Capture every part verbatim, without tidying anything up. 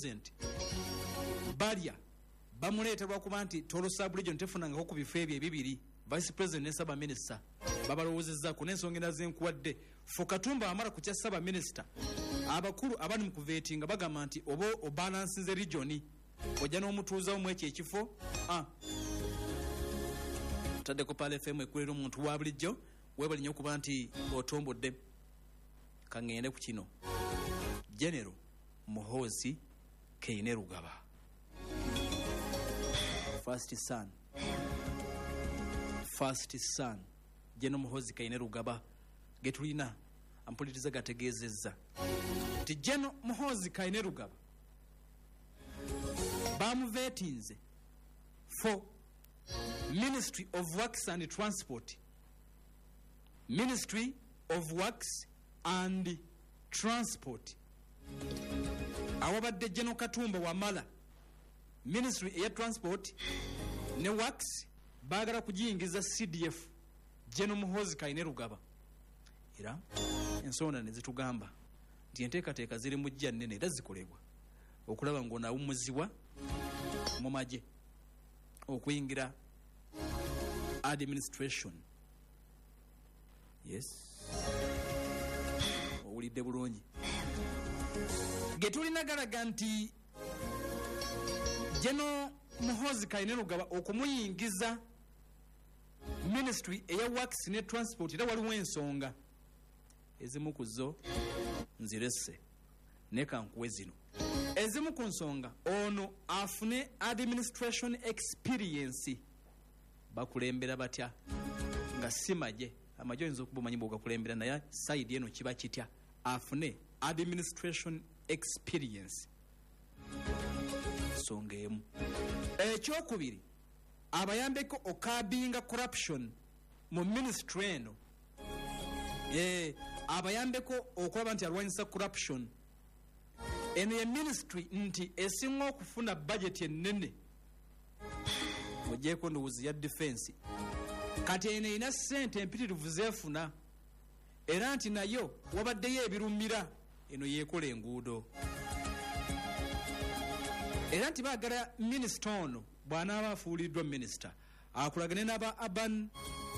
president balya bamuleeterwa kuba nti Toro sub-region tefunangako ku bifo ebyo ebibiri vice president ne saba minister babalowoozezzaako n'ensonga zenkuwadde fo Katumba amala ku kya saba minister abakulu abali mu kuveetinga bagamba nti oba obalansinze regioni ojja n'omutuuzawo mu ekyo ekifo ah. taddeko Pal F M ekulera omuntu wa bulijjo weebali nnyo okuba nti otombodde kaŋŋende ku kino General Muhoozi Kainerugaba first son first son General Muhoozi Kainerugaba getulina ampuliriza gategeezezza ti General Muhoozi Kainerugaba bamuveetinze for Ministry of Works and Transport Ministry of Works and Transport awabadde General Katumba Wamala Ministry eya Transport ne Works baagala kugiyingiza C D F General Muhoozi Kainerugaba era ensonga ne zitugamba nti enteekateeka ziri mu jja nnene era zikolebwa okulaba ng'onaawumuzibwa mu magye okuyingira administration. Yes, owulidde bulungi getulina galaga nti General Muhoozi Kainerugaba okumuyingiza Ministry eya Works ne Transport era waliwo ensonga ezimu ku zo nziresse ne kankuwe zino ezimu ku nsonga ono afune administration experience bakulembera batya nga si magye amagye oyinza okuba omanyi bw'ogakulembera naye side eno kiba kitya afune administration experience nsonga emu ekyokubiri abayambeko okabinga corruption mu ministry eno eh abayambeko okulaba nti alwanyisa corruption eno ye ministry nti esinga okufuna budget ennene ogyeko ndowoozi ya defense kati eno ina ssente empitirivu zeefuna era nti nayo wabaddeyo ebirumira eno yeekola enguudo era nti baagala minisita ono bw'anaaba afuuliddwa minisita akulagane n'aba urban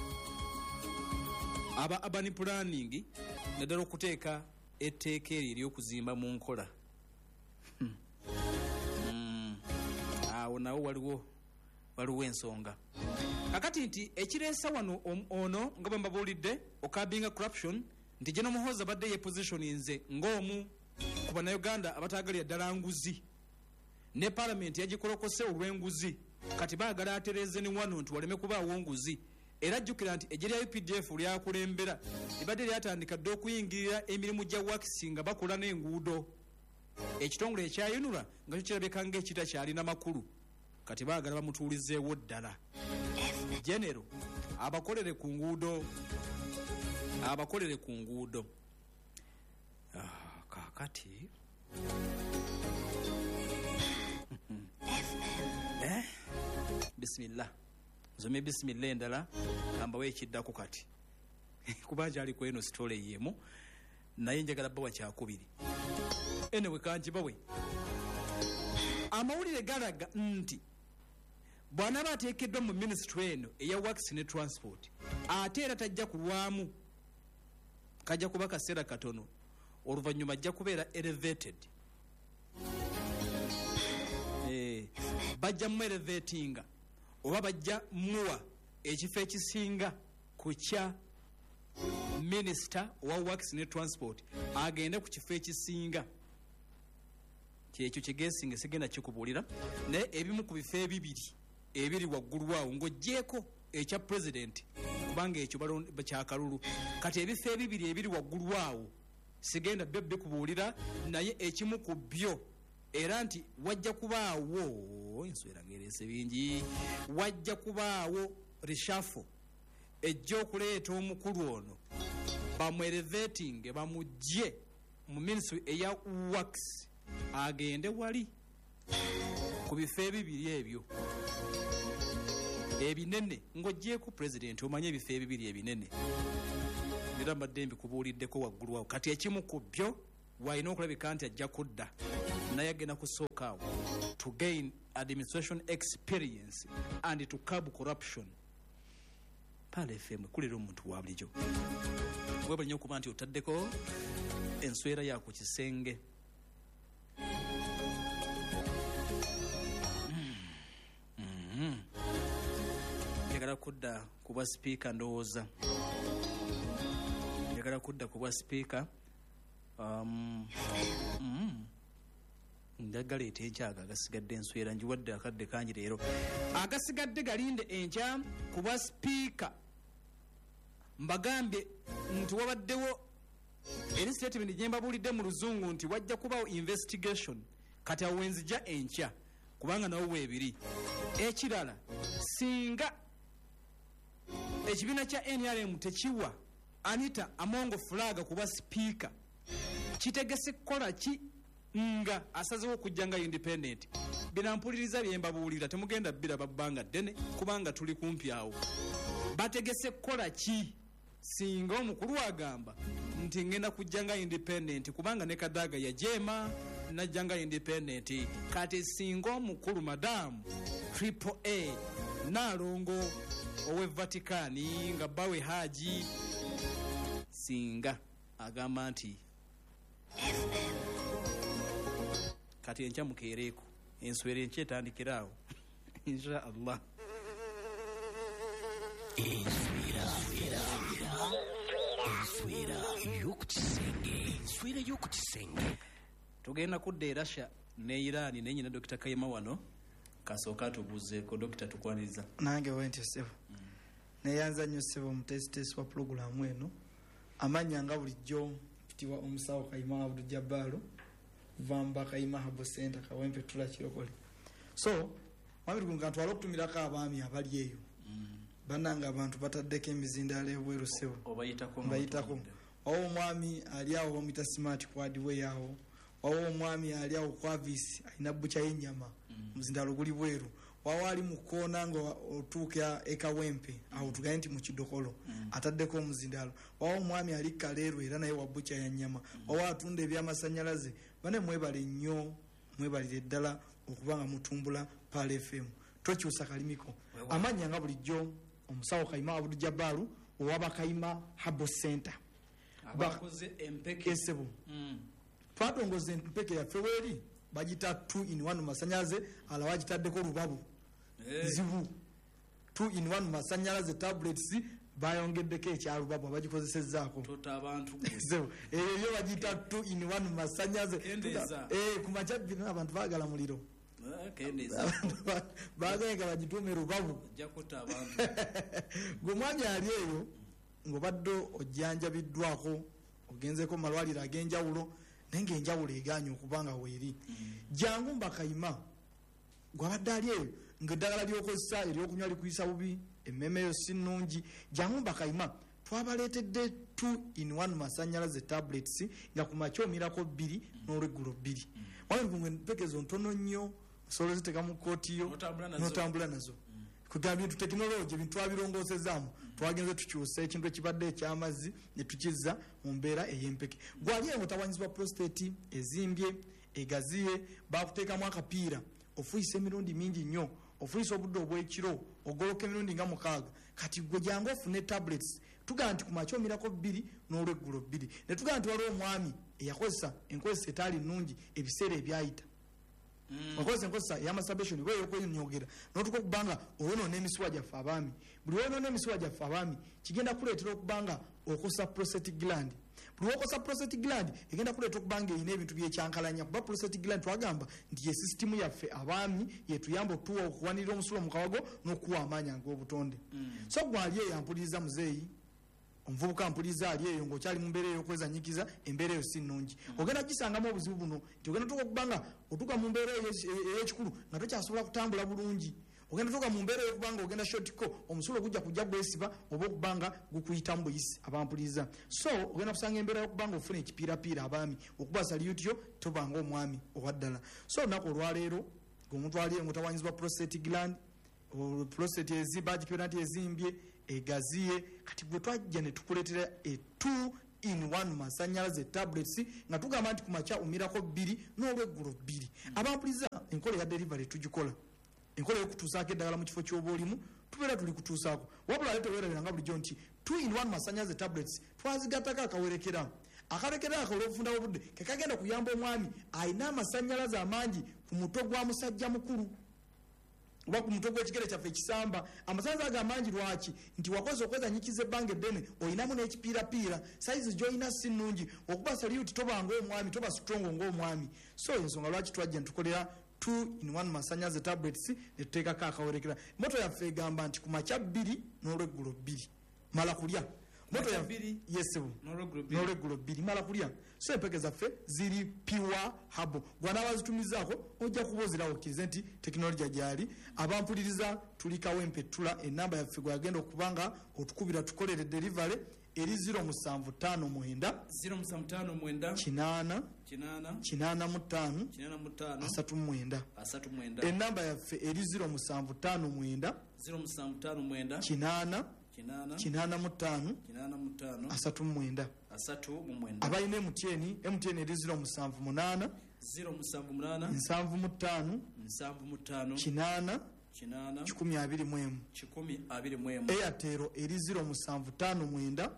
aba urban planning naddala okuteeka etteeka eryo ery'okuzimba mu nkola hmm. mm. awo nawo waliwo waliwo ensonga kakati nti ekireesa wano ono nga bwe mbabuulidde okabinga corruption nti General Muhoozi abadde ye positioninze ng'omu ku bannayuganda abataagalira ddala nguzi ne parliament yagikolokose olw'enguzi kati baagala atereeze ni wano nti waleme kubaawo nguzi era ajjukira nti ejje lya U P D F lyakulembera libadde lyatandika dde okuyingirira emirimu gya works nga bakola n'enguudo ekitongole ekyayinula nga kyo kirabika ng'ekita kyalina makulu kati baagala bamutuulizeewo ddala General abakolere ku nguudo abakolere ku nguudo ah, kakati eh bismillah zome bismillah endala kambawe ekiddako kati kubanja ali kweno story yemu naye njagala bawa kyakubiri enewe kanjibawe amawulire galaga nti bwana bateekeddwa mu ministry eno eya Works ne Transport ate era tajja kulwamu kajja kuba kaseera katono oluvannyuma ajja kubeera elevated eh bajja mu elevatinga oba bajja muwa ekifo ekisinga ku kya Minister wa Works ne Transport agende ku kifo ekisinga kyekyo kigesinga sigenda kikubuulira naye ebimu ku bifo ebibiri ebiri waggulu awo ng'oggyeko ekya president kubanga ekyo kyakalulu kati ebifo ebibiri ebiri waggulu awo sigenda byo bikubuulira naye ekimu ku byo era nti wajja kubaawo enswera ngereese bingi wajja kubaawo reshuffle ejja okuleeta omukulu ono bamwelevating bamugye mu ministry eya Works agende wali ku bifo ebibiri ebyo ebinene ng'oggyeko president omanye ebifo ebibiri ebinene era mbadde mbikubuuliddeko waggulu awo kati ekimu ku byo walina okulabika nti ajja kudda naye agenda kusooka awo to gain administration experience and to curb corruption. Pale F M kulira omuntu wa bulijjo webale nnyo okuba nti otaddeko enswera ya ku kisenge. Njagala kudda ku bwa sipiika ndowooza njagala kudda ku bwa sipiika um, mm, njagala ete enkyaga agasigadde enswera njiwadde akadde kangi leero agasigadde galinde enkya ku bwa sipiika. Mbagambye nti wabaddewo eri statement gye mbabuulidde mu luzungu nti wajja kubawo investigation kati awo wenzija enkya kubanga nawo weebiri. Ekirala singa ekibiina kya N R M tekiwa Anita Amongo fulaga kuba sipiika kitegese kukola ki nga asazewo okujja nga independent. Binampuliriza bye mbabuulira temugenda biraba bbanga ddene kubanga tuli kumpi awo. Bategese kukola ki singa omukulu agamba nti ngenda kujja nga independent kubanga ne Kadaga yajeema najja nga independent. Kati singa omukulu madamu Triple A Nalongo owe Vatikani nga bawe Haji singa agamba nti kati enkya mukeereeko enswera enkya etandikira awo insha Allah. Enswera y'okukisenge enswera y'okukisenge tugenda kudda e Russia ne Iran ne nyina Dr. Kayima wano kasooka tubuuzeeko Dr. tukwaniriza. Nange wenti sebo mm. neyanza nnyo sebo mu test wa programu eno amanya nga bulijjo mpitibwa omusawo Kayima Abdul Jabbar Vamba Kayima Habo Center Kawempe tula kirokole. So wami tukunga twala okutumirako abaami abali eyo mm. bananga abantu bataddeko emizindaalo ebweru sebo obayitako bayitako owo omwami ali awo bamuyita smart kwadiwe yawo owo omwami ali awo kwavis alina bbucha y'ennyama muzindaalo guli bweru wawo ali mu kkoona nga otuuka ekawempe awo tugaye nti mu kidokolo ataddeko omuzindaalo wawo omwami ali kaleero era naye wa bbucha ya nnyama wawo atunda ebyamasannyalaze bane mwebale nnyo mwebalire ddala okuba nga mutumbula Pale F M tokyusa kalimiko amanya nga bulijjo omusawo Kayima Abdul Jabbar owaba Kayima Habo Center abakoze empeke sebo mm. twatongoze empeke yaffe weeri bagita two in one masanyalaze ala wagitaddeko lubabu hey. zibu two in one masanyalaze tablets bayongeddeko ekyalubabu abagikozesezzaako tota abantu sebo eyo bagita two in one masanyalaze eh kumacha bino abantu baagala muliro bagayega bagituume lubabu jakuta abantu gw'omwami ali eyo ng'obadde ojjanjabiddwako ogenzeko malwaliro ag'enjawulo naye ng'enjawulo eganye okubanga weeri jangu mba Kayima gw'abadde ali eyo ng'eddagala ly'okozesa ery'okunywa likuyisa bubi emmeme eyo si nnungi jangu mba Kayima twabaleetedde two in one masannyalaze tablets nga ku makya omirako bbiri n'olweggulo bbiri wali ngwe empekezo ntono nnyo osobola ziteeka mu kootiyo n'otambula nazo kugambye bintu tekinologi bintu twabirongoosezaamu twagenze tukyusa ekintu ekibadde ekyamazzi ne tukizza mu mbeera ey'empeke gwali eyo ng'otawanyizibwa prostate ezimbye egaziye bakuteekamu akapiira ofuyisa emirundi mingi nnyo ofuyisa obudde obw'ekiro ogoloka emirundi nga mukaaga kati gwe jangu ofune tablets tugamba nti ku makya omirako bbiri n'olweggulo bbiri ne tugamba nti waliwo omwami eyakozesa enkozesa etaali nnungi ebiseera ebyayita okozesa enkozesa ey'amasturbation bwe ey'okwenyogera n'otuka okubanga oyonoona emisuwa gyaffe abaami buli woyonoona emisuwa gyaffe abaami kigenda kuleetera okubanga okosa prostate gland buli wokosa prostate gland egenda kuleeta okubanga erina ebintu byekyankalanya kuba prostate gland twagamba nti ye sisitimu yaffe abaami yetuyamba otuwa okuwanirira omusulo mu kawago n'okuwa amaanyi ag'obutonde so gwali eyo ampuliriza muzeeyi omuvubuka mpuliriza ali eyo ng'okyali mu mbeera ey'okwezanyikiza embeera eyo si nnungi ogenda kugisangamu obuzibu buno nti ogenda tuka okubanga otuuka mu mbeera ey'ekikulu nga tokyasobola kutambula bulungi ogenda tuuka mu mbeera ey'okubanga ogenda shotiko omusulo gujja kujja gwesiba oba okubanga gukuyitamu buyisi abampuliriza so ogenda kusanga embeera y'okubanga ofuna ekipiirapiira abaami okuba saliyutyo tobanga omwami owaddala so olunaku olwaleero ng'omuntu ali engo tawanyizibwa prostate gland prostate ezimba agipira nti ezimbye egaziye kati gwe twajja ne tukuleetera e two in one masanyalaze tablets nga tugamba nti kumakya umirako bbiri n'olweggulo bbiri abampuliza enkola ya delivery tugikola enkola y'okutuusaako eddagala mu kifo ky'oba olimu tubeera tuli kutuusaako wabula ate teweerabiranga bulijjo nti two in one masanyalaze tablets twazigattako akawerekera akawerekera ako olw'obufunda bw'obudde kekagenda kuyamba omwami alina amasanyalaze amangi ku mutwe gwa musajja mukulu oba ku mutwe gw'ekigere kyaffe ekisamba amasanyalaze ago amangi lwaki nti wakoze okwezanyikiza ebbanga eddene olinamu n'ekipiirapiira sayizi gy'olina si nnungi okuba saliuti toba ng'omwami toba strongo ng'omwami so ensonga lwaki twajja ntukolera two in one masanyalaze tablets ne tuteekako akawerekera moto yaffe egamba nti ku makya bbiri n'olweggulo bbiri mala kulya moto ya yesebu n'olweggulo bbiri mala kulya so empeke zaffe ziri pure habo gwanabazitumizaako ojja kuba ozirawokkirize nti tekinologiya gyali abampuliriza tulikawo empettula enamba yaffe gweyagenda okubanga otukubira tukolere delivery eri zero musanvu ttaano mwenda kinaana kinaana mu ttaano asatu mu mwenda enamba yaffe eri zero musanvu ttaano mwenda kinaana kinaana mu ttaano asatu mu mwenda abalina emutiyeni emutiyeni eri zero musanvu munaana nsanvu mu ttaano kinaana kikumi abiri mu emu eyatero eri zero musanvu ttaano mwenda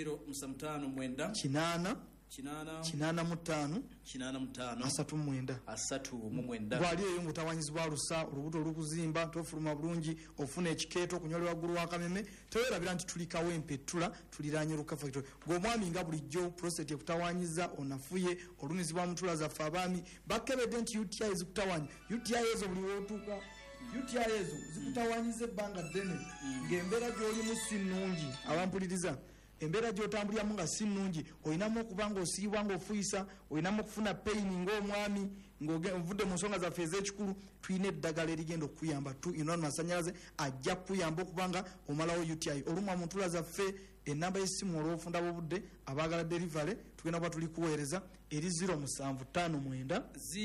kinaana kinaana mu ttaano asatu mu mwenda gwali eyo ng'otawanyizibwa lusa olubuto olukuzimba tofuluma bulungi ofuna ekikeeto okunyolera waggulu wakameme teweerabira nti tulikawo empettula tuliraanye oluka factory ng'omwami nga bulijjo prostate ekutawanyiza onafuye olunizibwa mutula zaffe abaami bakebedde nti U T I zikutawanya U T I ezo buli wootuuka U T I ezo zikutawanyiza ebbanga ddene ng'embeera gy'olimu si nnungi abampuliriza embeera gy'otambuliramu nga si nnungi olinamu okuba ng'osiibwa ng'ofuyisa olinamu okufuna payini ng'omwami ng'ovudde mu nsonga zaffe ez'ekikulu tulina eddagala erigenda okuyamba tu inoni masanyalaze ajja kuyamba okuba nga omalawo U T I olumwa mu ntula zaffe enamba y'essimu olw'obufunda bw'obudde abaagala delivery tugenda kuba tuli kuweereza eri zero musanvu ttaano mwenda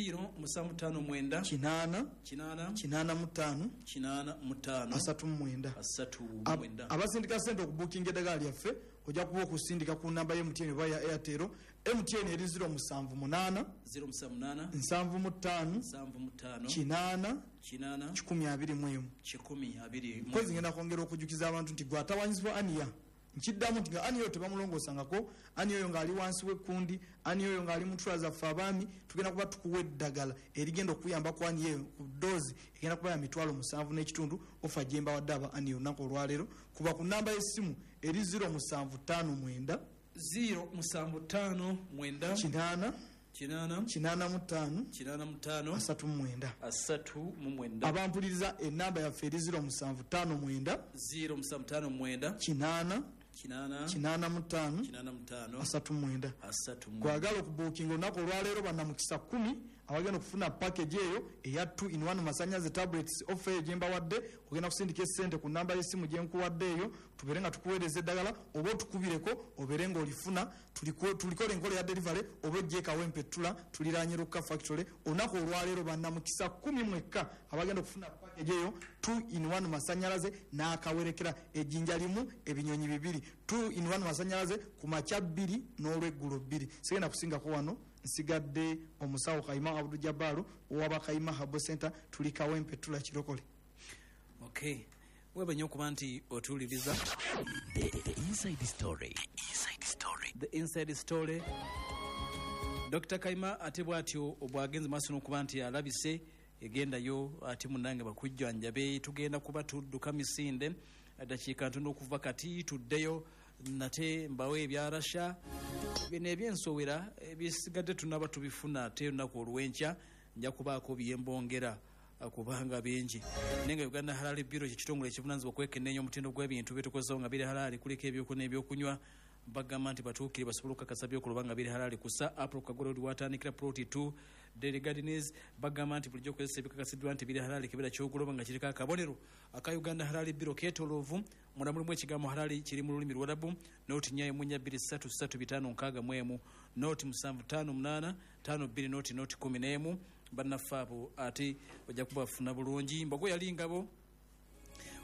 kinaana kinaana mu ttaano asatu mu mwenda abasindika ssente okubuukinga eddagala lyaffe ojja kuba okusindika ku namba y'emutn oba ya airtel mtn eri zero musanvu munaana nsanvu mu ttaano kinaana kikumi abiri mu emu kwezi ngenda kwongera okujjukiza abantu nti gwatawanyizibwa aniya nkiddamu nti nga ani oyo tebamulongoosangako ani oyo ng'ali wansi w'ekkundi ani oyo ng'ali mu ntula zaffe abaami tugenda kuba tukuwa eddagala erigenda okuyamba ku ani eyo ku doozi egenda kuba ya mitwalo musanvu n'ekitundu ofa gyemba wadde aba ani eyo olunaku olwaleero kuba ku namba y'essimu eri zero musanvu ttaano mwenda kinaana kinaana mu ttaano asatu mu mwenda abampuliriza enamba yaffe eri zero musanvu ttaano mwenda kinaana kinaana mu ttaano asatu mu mwenda kwagala okubuukinga olunaku olwaleero bannamukisa kumi abagenda okufuna package eyo eya two in one masanyalaze tablets offer eyo gyembawadde ogenda kusindika essente ku namba y'essimu gyenkuwadde eyo tubeere nga tukuweereza eddagala oba otukubireko obeere ng'olifuna tulikola enkola ya delivery oba ojjeekawo empettula tuliraanye Luka factory olunaku olwaleero bannamukisa kumi mwekka abagenda okufuna package eyo two in one masanyalaze n'akawerekera ejjinja limu ebinyonyi bibiri two in one masanyalaze ku makya bbiri n'olweggulo bbiri sigenda kusingako wano nsigadde omusawo Kayima Abdul Jabbaru owaba Kayima Habo Center tulikawo empettula kirokole. Okay, weba nnyo okuba nti otuwuliriza The, the inside story. The inside story. The inside story. Doctor Kayima ate bw'atyo obwagenze maaso n'okuba nti alabise egendayo ate munnange bakujjanjabe tugenda kuba tudduka misinde dakiika ntono okuva kati tuddeyo nate mbawe ebyarasha bino ebyensowera ebisigadde tunaba tubifuna ate olunaku olw'enkya nja kubaako byembongera kubanga bingi nenga Uganda Halali Bureau kyekitongole ekivunaanyizibwa okwekenneenya omutindo gw'ebintu byetukozesawo nga biri halali kuliko ebyokulya n'ebyokunywa bagamba nti batuukire basobole okukakasa by'okuloba nga biri halali kusa apro kagolodi watandikira proti two Daily Gardens bagamba nti bulijjo okozesa ebikakasiddwa nti biri halali kibera ky'okuloba nga kiriko akabonero aka Uganda Halali Bureau keetoloovu munda mulimu ekigambo halali kiri mu lulimi Luwarabu nooti nnyayo munya bbiri ssatu ssatu bitaano nkaaga mu emu nooti musanvu ttaano munaana ttaano bbiri nooti nooti kumi n'emu bannaffe abo ate ojja kuba bafuna bulungi mbogo yali ngabo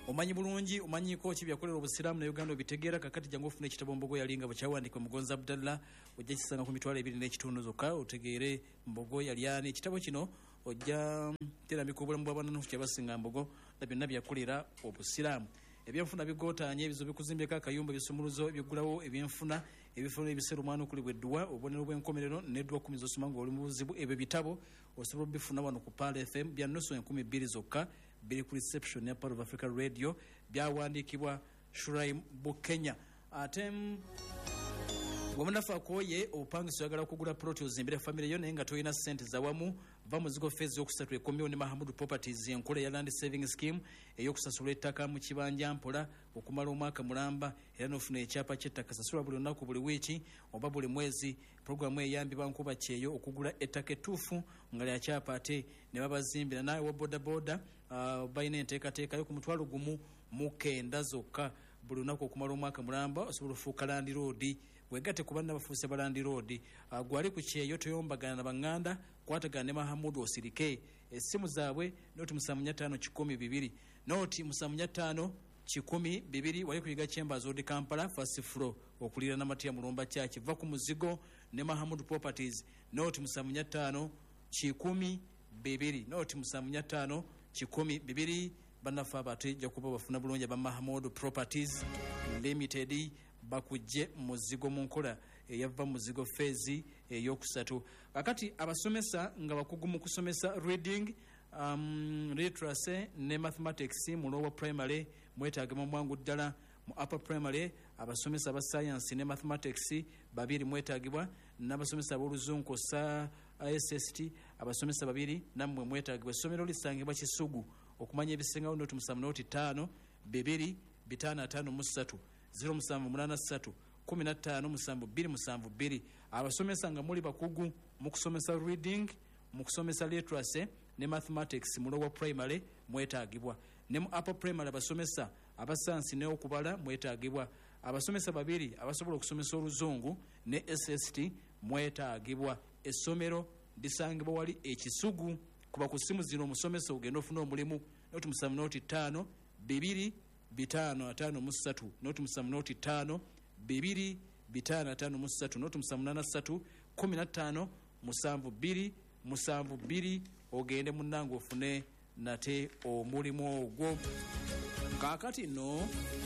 omanyi bulungi omanyiko ki byakolera obusiraamu na Uganda obitegeera kakati jangu ofune ekitabo Mbogo yalinga bwekyawandiikibwa Mugonza Abdallah ojja kisanga ku mitwalo ebiri n'ekitundu zokka otegeere Mbogo yalyani. Ekitabo kino ojja terambika obulamu bw'abananufu kyabasinga Mbogo na byonna byakolera obusiraamu. Ebyenfuna bigootanye ebizo bikuzimbyeko akayumba ebisumuluzo ebyggulawo ebyenfuna ebifuna ebiseera omwana okuli bwedduwa obubonero bw'enkomerero n'edduwa kumi z'osoma ng'oli mu buzibu. Ebyo bitabo osobola obifuna wano ku Pal F M bya nusu enkumi bbiri zokka biri ku reception ya Part of Africa Radio byawandiikibwa Shuraim Bukenya. Ate bw'omunafaakooye obupangisa oyagala okugula ploti ozimbire famire yo naye nga tolina ssente zawamu va muzigo feezi yokusatu ekomyewo ne Mahamud Properties enkola ya Land Saving Scheme ey'okusasula ettaka mu kibanja mpola okumala omwaka mulamba era n'ofuna ekyapa ky'ettaka sasula buli lunaku buli wiiki oba buli mwezi. Puroguramu eyambibwa nkuba kyeyo okugula ettaka ettuufu nga lya kyapa ate ne babazimbira naawe wa bodaboda uh, balina enteekateeka yo ku mutwalo gumu mu kenda zokka buli lunaku okumala omwaka mulamba osobola ofuuka Land Road wegatte ku banna bafuuse ba Land Road. Uh, gwali ku kyeyo toyombagana na baŋŋanda kwatagana ne Mahamud osirike. Essimu zaabwe noti musanvu nnya ttaano kikumi bibiri noti musanvu nnya ttaano kikumi bibiri wali kuyiga Chambers Road Kampala first floor okulira na Matia Mulumba Church va ku muzigo ne Mahamud Properties noti musanvu nnya ttaano kikumi bibiri noti musanvu nnya ttaano kikumi bibiri. Bannafe abate jakuba bafuna bulungi ba Mahamud Properties Limited bakujje muzigo mu nkola eyava muzigo feezi eyokusatu. Kakati abasomesa nga bakugu mu kusomesa reading um, literacy ne mathematics mu lower primary mwetaaga mu mwangu ddala. Mu upper primary abasomesa aba science ne mathematics babiri mwetaagibwa n'abasomesa ab'oluzungu sa S S T abasomesa babiri nammwe mwetaagibwa. Essomero lisangibwa Kisugu okumanya ebisingawo noti musanvu noti ttaano bibiri bitaano ataano mu ssatu zero musanvu munaana ssatu kumi na ttaano musanvu bbiri musanvu bbiri. Abasomesa nga muli bakugu mu kusomesa reading mu kusomesa literacy ne mathematics mu lower primary mwetaagibwa. Ne mu upper primary abasomesa abasansi n'okubala mwetaagibwa. Abasomesa babiri abasobola okusomesa oluzungu ne S S T mwetaagibwa. Essomero lisangibwa wali Ekisugu. Kuba ku simu zino omusomesa ogenda ofuna omulimu noti musanvu noti ttaano bibiri bitaano ataano mu ssatu noti musanvu noti ttaano bibiri bitaano ataano mu ssatu noti musanvu munaana ssatu kumi na ttaano musanvu bbiri musanvu bbiri ogende munnange ofune nate omulimu ogwo. Kaakati nno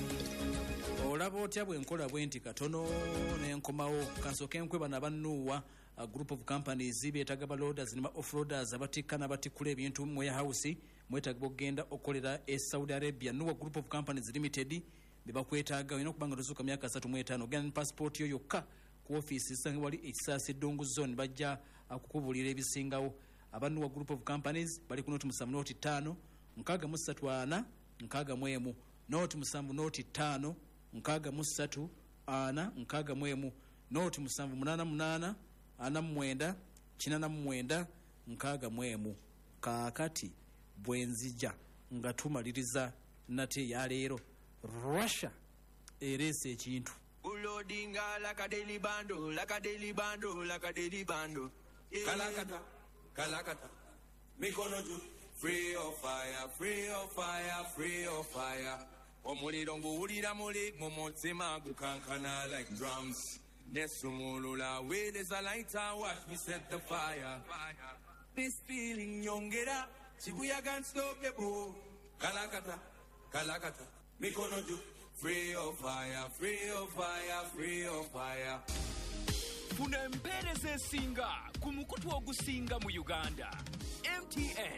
olaba otya bwenkola bwenti katono n'enkomawo kansooka enkweba nabannuuwa a group of companies beetaga ba loaders ne ba offroaders abatikka n'abatikkula ebintu mu warehouse mwetaaga okugenda okolera e Saudi Arabia. Nuwa group of companies limited bebakwetaaga olina okubanga tozuuka myaka asatu mu etaano ogenda ne passport yo yokka ku office isanga wali Ekisaasi Ddungu zone bajja akukubulira ebisingawo. Abanuwa group of companies bali ku noti musanvu noti ttaano nkaaga mu ssatu ana nkaaga mu emu noti musanvu noti ttaano nkaaga mu ssatu ana nkaaga mu emu noti musanvu munaana munaana ana mu mwenda kinaana mu mwenda nkaaga mu emu. Kaakati bwenzija nga tumaliriza nate ya leero Russia ereese ekintu ulodinga laka daily bando laka daily bando laka daily bando kalakata kalakata mikono juu free of fire free of fire free of fire omuliro nguwulira muli mu mutima gukankana like drums nesumulula where is a lighter watch me set the fire this feeling yongera chibuyaga unstoppable kalakata kalakata mikono juu free of fire free of fire free of fire. Funa empeereza esinga ku mukutu ogusinga mu Uganda. M T N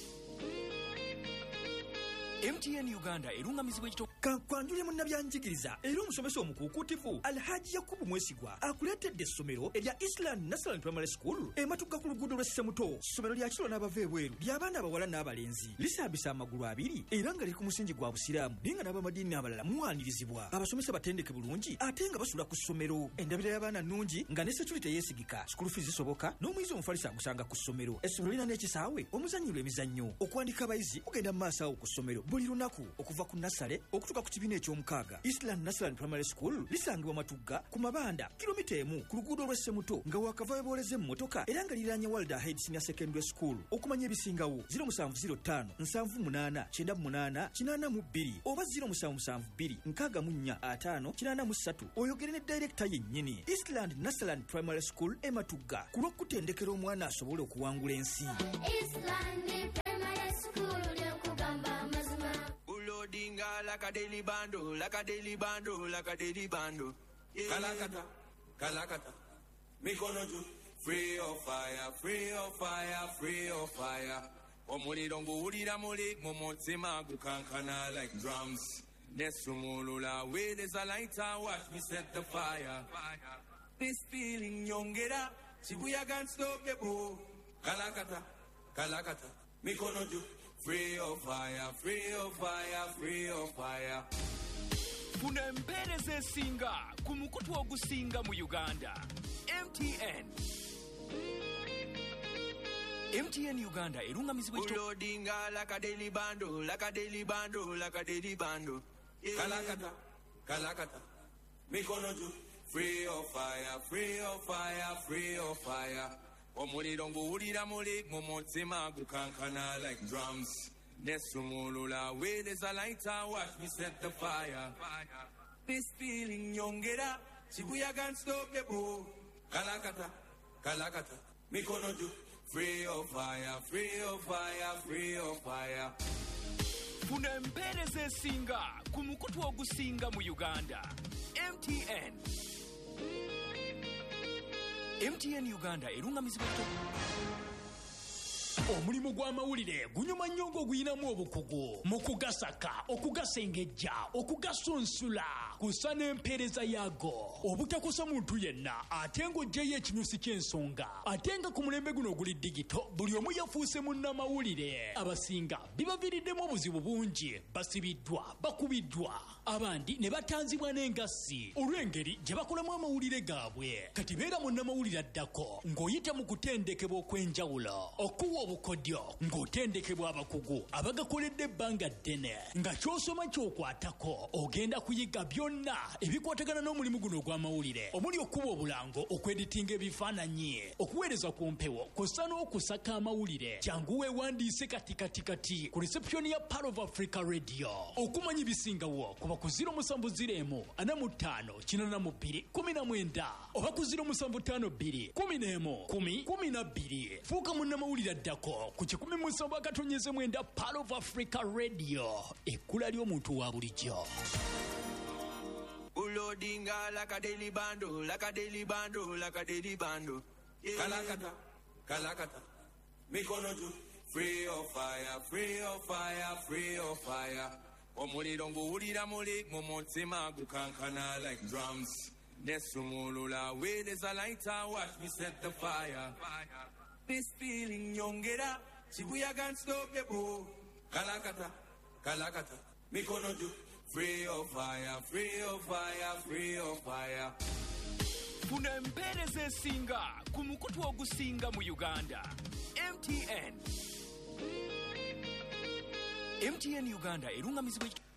M T N Uganda erungamizibwa ekito kakwanjulye munnabyanjigiriza era omusomesa omukuukutifu Alhaji Yakubu Mwesigwa akuleetedde essomero erya Eastland National Primary School ematuka ku luguudo lwa Ssemuto. Ssomero lya kilo n'abava ebweru ly'abaana abawala n'abalenzi lisaabisa amagulu abiri era nga liri ku musingi gwa busiraamu naye nga n'abamadiini abalala muwaanirizibwa. Abasomesa batendeke bulungi ate nga basula ku ssomero. Endabira y'abaana nnungi nga ne security yeesigika. School fees zisoboka n'omuyizi omufalisa agusanga ku ssomero. Essomero lirina n'ekisaawe omuzannyirwa emizannyo. Okuwandika abayizi mugenda mu maaso awo ku ssomero buli lunaku okuva ku nasale okutuuka ku kibiina eky'omukaaga. Eastland Nasaland Primary School lisangibwa Matugga ku Mabanda kilomita emu ku luguudo lw'Essemuto nga wakava weboleze mu motoka era nga liranye Walda Head Senior Secondary School. Okumanya ebisingawo zero seven zero five seven eight nine nine eight eight two oba zero seven seven two nkaaga mu nnya ataano kinaana mu ssatu oyogere ne director yennyini. Eastland Nasaland Primary School e Matugga ku lw'okutendekera omwana asobole okuwangula ensi. Eastland Primary School lyokugamba amazima. Ulodinga like a daily bando, like a daily bando, like a daily bando. Yeah. Kalakata, kalakata. Mikono ju, free of fire, free of fire, free of fire. Omulidongo ulira muli, momotsema gukankana like drums. Nesumulula, where there's a lighter, watch me set the fire. This feeling yongera, Shibuya can't stop the boo. Kalakata, kalakata. Mikono ju, free of fire, free of fire, free of fire. Funa empeereza esinga ku mukutu ogusinga mu Uganda. M T N. M T N Uganda erungamizibwa ekito. Ulodinga like a daily bando, like a daily bando, like a daily bando. Yeah. Kalakata, kalakata. Mikono ju, free of fire, free of fire, free of fire. Omuliro nguwulira muli momotsema gukankana like drums. Nesumulula, where there's a lighter, watch me set the fire. This feeling yongera, Shibuya can't stop the boo. Kalakata, kalakata. Mikono ju, free of fire, free of fire, free of fire. Funa empeereza esinga ku mukutu ogusinga mu Uganda. M T N. M T N Uganda erungamizibwa ekito. Omulimu gw'amawulire gunyuma nnyo ng'oguyinamu obukugu mu kugasaka okugasengejja okugasunsula kusa n'empeereza yaago obutakosa muntu yenna ate ng'oggyeyo ekinyusi ky'ensonga ate nga ku mulembe guno oguli digito buli omu yafuuse munnamawulire abasinga bibaviiriddemu obuzibu bungi basibiddwa bakubiddwa abandi ne batanzibwa n'engassi olw'engeri gye bakolamu amawulire gaabwe kati beera munnamawulire addako ng'oyita mu kutendekebwa okw'enjawulo okuwa obukodyo ng'otendekebwa abakugu abagakoledde ebbanga ddene nga ky'osoma ky'okwatako ogenda kuyiga byonna ebikwatagana n'omulimu guno ogw'amawulire omuli okuba obulango okweditinga ebifaananyi okuweereza ku mpewo kw'ossa n'okusaka amawulire kyangu weewandiise katikatikati ku reception ya Part of Africa Radio okumanya ebisingawo kuba ku zero seven zero emu ana mu ttaano kinaana mu bbiri kumi na mwenda oba ku zero seven five two kumi n'emu kumi kumi na bbiri fuuka munnamawulire addako ku kikumi mu nsamba akatonyeze mwenda Part of Africa Radio ekkula ly'omuntu wa bulijjo. Ulodinga like a daily bando, like a daily bando, like a daily bando. Yeah. Kalakata, kalakata. Mikono ju, free of fire, free of fire, free of fire. Omuliro nguwulira muli momotsema gukankana like drums. Nesumulula, where there's a lighter, watch me set the fire. This feeling yongera, Shibuya can't stop the boo. Kalakata, kalakata. Mikono ju, free of fire, free of fire, free of fire. Funa empeereza esinga ku mukutu ogusinga mu Uganda. M T N. M T N Uganda erungamizibwa ekito.